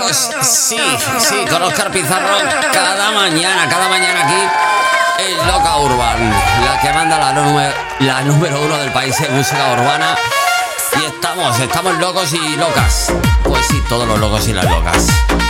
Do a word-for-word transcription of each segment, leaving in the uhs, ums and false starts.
locos, sí, sí, con Óscar Pizarro cada mañana, cada mañana aquí en Loca Urban, la que manda la, número, la número uno del país en música urbana. Y estamos, estamos locos y locas. Pues sí, todos los locos y las locas.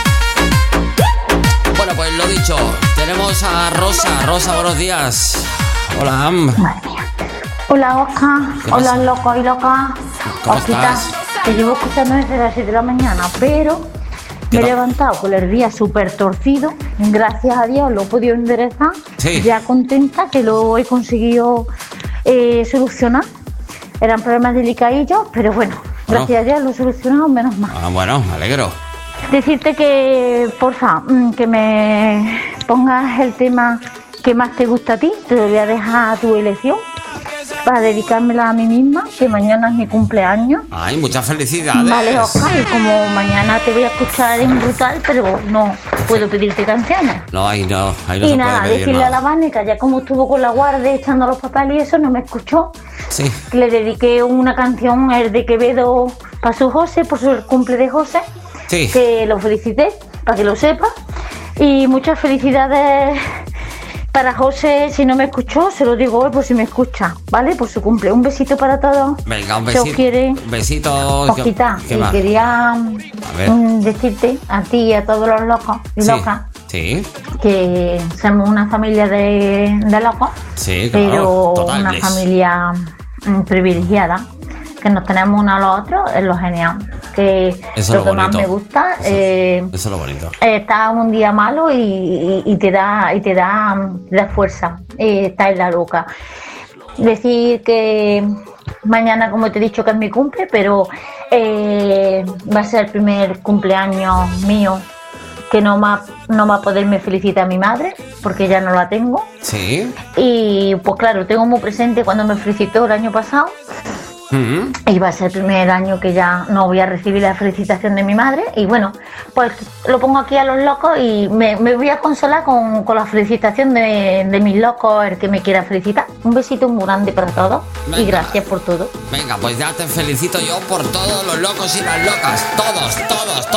Bueno, pues lo dicho, tenemos a Rosa. Rosa, buenos días. Hola, Am. Madre mía. Hola, Oscar. Hola, locos y locas. ¿Cómo Osquita, estás? te llevo escuchando desde las siete de la mañana, pero me he levantado con el día súper torcido. Gracias a Dios lo he podido enderezar. Sí. Ya contenta que lo he conseguido eh, solucionar. Eran problemas delicadillos, pero bueno, Bueno. gracias a Dios lo he solucionado, menos mal. Ah, bueno, me alegro. Decirte que, porfa, mm, que me pongas el tema que más te gusta a ti. Te lo voy a dejar a tu elección para dedicármela a mí misma, que mañana es mi cumpleaños. Ay, muchas felicidades. Vale, Oscar, y como mañana te voy a escuchar en brutal, pero no puedo pedirte canciones. No, ahí no, ahí no Y se nada, puede pedir decirle a nada. la Vane que ya como estuvo con la guardia echando los papeles y eso, no me escuchó. Sí, Le dediqué una canción, el de Quevedo, para su José, por su cumple de José, sí. que lo felicité, para que lo sepa. Y muchas felicidades para José. Si no me escuchó, se lo digo hoy por si me escucha, ¿vale? Por su cumple. Un besito para todos. Venga, un Se besito. os quiere. Un besito. Osquita, ¿Qué y más? quería ver. mm, decirte a ti y a todos los locos y Sí, locas sí, que somos una familia de, de locos, sí, claro. pero Total, una Liz. familia mm, privilegiada, que nos tenemos unos a los otros, es lo genial. Que Eso es lo lo que más bonito. me gusta, Eso, eh, eso es lo bonito. eh, está un día malo y, y- y te da y te da, mm, te da fuerza, eh, está en la loca. Decir que mañana, como te he dicho, que es mi cumple, pero eh, va a ser el primer cumpleaños mío que no va, no va a poderme felicitar a mi madre, porque ya no la tengo. Sí. Y pues claro, tengo muy presente cuando me felicitó el año pasado. Mm. Y va a ser el primer año que ya no voy a recibir la felicitación de mi madre. Y bueno, pues lo pongo aquí a los locos y me, me voy a consolar con, con la felicitación de, de mis locos, el que me quiera felicitar. Un besito muy grande para todos y Venga. gracias por todo. Venga, pues ya te felicito yo por todos los locos y las locas. Todos, todos, todos.